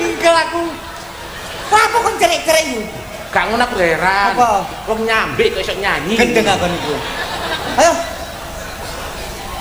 Enggak aku. Apa kon cerik-cerik Gak ngono aku heran. Apa? Wong nyambi kok iso nyanyi. Gendeng aku niku. Ayo